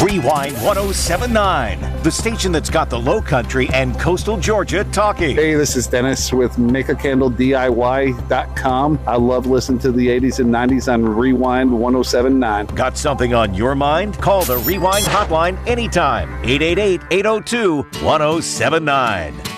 Rewind 1079, the station that's got the Low Country and coastal Georgia talking. Hey, this is Dennis with MakeACandleDIY.com. I love listening to the 80s and 90s on Rewind 1079. Got something on your mind? Call the Rewind hotline anytime. 888-802-1079.